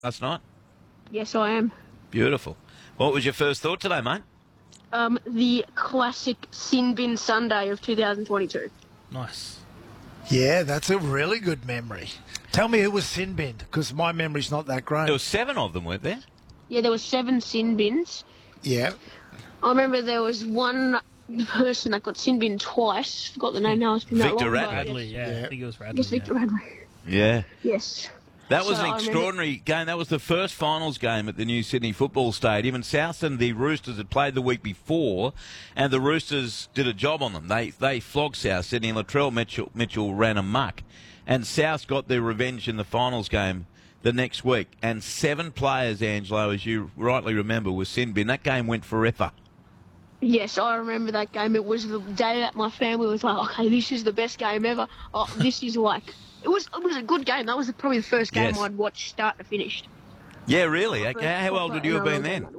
last night? Yes, I am. Beautiful. What was your first thought today, mate? The classic Sin Bin Sunday of 2022. Nice. Yeah, that's a really good memory. Tell me who was sin binned, because my memory's not that great. There were 7 of them, weren't there? Yeah, there were 7 sin bins. Yeah. I remember there was one person that got sin bin twice. Forgot the name now. It's been that Victor long, but Radley, yes. yeah. I think it was Radley. Yes, Victor Radley. Yeah. Yes. That was So an I remember- extraordinary game. That was the first finals game at the new Sydney Football Stadium. And Southern, the Roosters had played the week before, and the Roosters did a job on them. They flogged South Sydney, and Latrell Mitchell ran amok. And South got their revenge in the finals game the next week. And 7 players, Angelo, as you rightly remember, were sin bin. That game went forever. Yes, I remember that game. It was the day that my family was like, okay, this is the best game ever. Oh, this is like... It was a good game. That was probably the first game Yes. I'd watched start to finish. Yeah, really? Okay. How old would you have been then?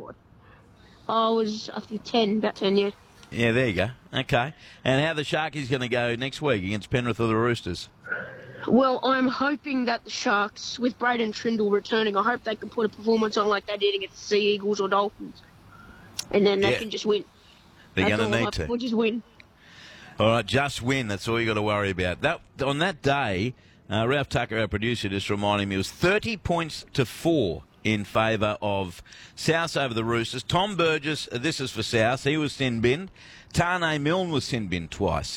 I was, I think, 10, about 10 years. Yeah, there you go. Okay. And how are the Sharkies going to go next week against Penrith or the Roosters? Well, I'm hoping that the Sharks, with Braden Trindle returning, I hope they can put a performance on like they did against the Sea Eagles or Dolphins. And then they Yeah. can just win. They're That's going to all I'm need hoping to. for, just win. All right, just win. That's all you got to worry about. On that day, Ralph Tucker, our producer, just reminded me, it was 30 points to 4 in favour of South over the Roosters. Tom Burgess, this is for South, he was sin binned. Tane Milne was sin binned twice.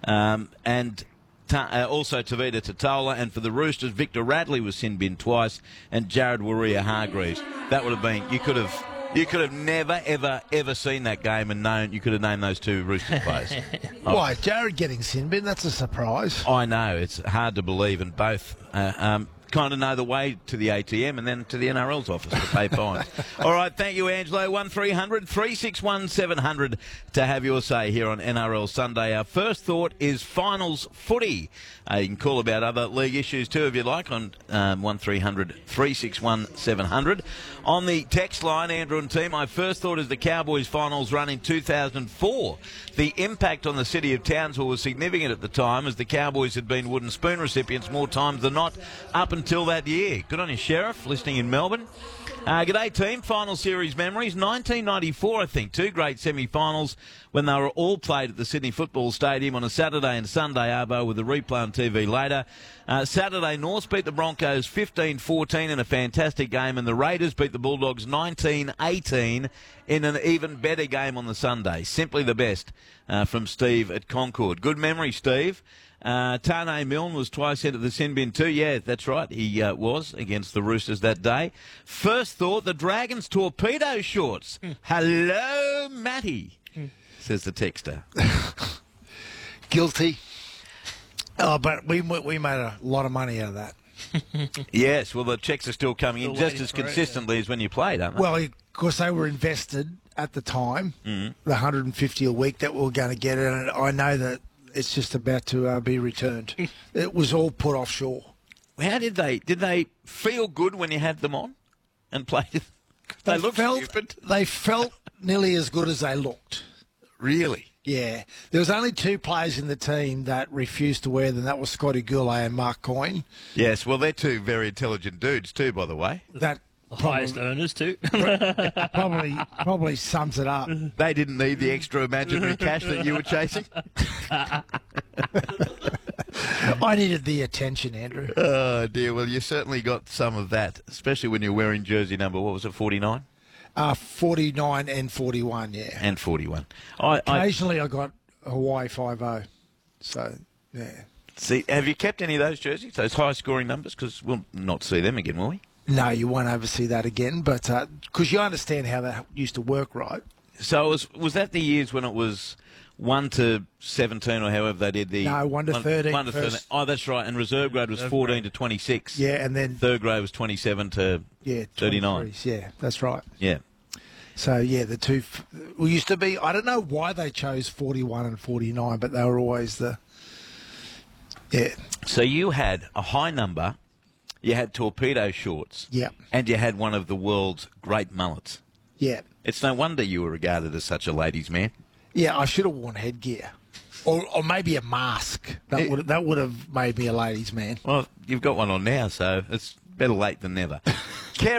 And also Tavita Totola. And for the Roosters, Victor Radley was sin binned twice. And Jared Warrior-Hargreaves. That would have been, you could have never, ever seen that game and known, you could have named those 2 Roosters players. Why, Jared getting sin bin? That's a surprise. I know, it's hard to believe, and both kind of know the way to the ATM and then to the NRL's office to pay fines. All right, thank you, Angelo. 1300 361 700 to have your say here on NRL Sunday. Our first thought is finals footy. You can call about other league issues too if you like on 1300 361 700. On the text line, Andrew and team, my first thought is the Cowboys finals run in 2004. The impact on the city of Townsville was significant at the time, as the Cowboys had been wooden spoon recipients more times than not up until that year. Good on you, Sheriff, listening in Melbourne. G'day, team. Final series memories. 1994, I think. 2 great semi-finals when they were all played at the Sydney Football Stadium on a Saturday and Sunday arvo with a replay on TV later. Saturday, North beat the Broncos 15-14 in a fantastic game, and the Raiders beat the Bulldogs 19-18 in an even better game on the Sunday. Simply the best from Steve at Concord. Good memory, Steve. Tane Milne was twice into the sin bin too. Yeah, that's right. He was against the Roosters that day. First thought, the Dragons torpedo shorts. Hello, Matty, says the texter. Guilty. Oh, but we made a lot of money out of that. Yes, well, the checks are still coming in Still just waiting as for it, consistently as when you played, aren't they? Well, of course, they were invested at the time, the 150 a week that we were going to get it, and I know that it's just about to be returned. It was all put offshore. How did they feel good when you had them on and played? They looked stupid. They felt nearly as good as they looked. Really? Yeah. There was only 2 players in the team that refused to wear them. That was Scotty Goulet and Mark Coyne. Yes, well, they're 2 very intelligent dudes too, by the way. That The highest earners too. probably sums it up. They didn't need the extra imaginary cash that you were chasing. I needed the attention, Andrew. Oh, dear. Well, you certainly got some of that, especially when you're wearing jersey number, what was it, 49? 49 and 41, yeah. And 41. Occasionally I got Hawaii 5-0. So, yeah. See, have you kept any of those jerseys, those high-scoring numbers? Because we'll not see them again, will we? No, you won't ever see that again, but because you understand how that used to work, right? So was that the years when it was 1 to 17 or however they did the... No, 1 to 13. 1 to 13. Oh, that's right. And reserve grade was 14 to 26. Yeah, and then... Third grade was 27 to 39. 23s, yeah, that's right. Yeah. So, yeah, the 2... We used to be... I don't know why they chose 41 and 49, but they were always the... Yeah. So you had a high number, you had torpedo shorts, Yeah. and you had one of the world's great mullets. Yeah. It's no wonder you were regarded as such a ladies' man. Yeah, I should have worn headgear. Or maybe a mask. That would have made me a ladies' man. Well, you've got one on now, so it's better late than never. Care